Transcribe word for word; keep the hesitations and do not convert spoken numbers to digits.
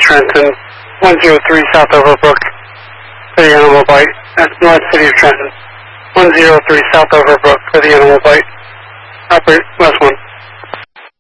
Trenton, one zero three South Overbrook for the animal bite. That's North City of Trenton, one zero three South Overbrook for the animal bite. Operate West one.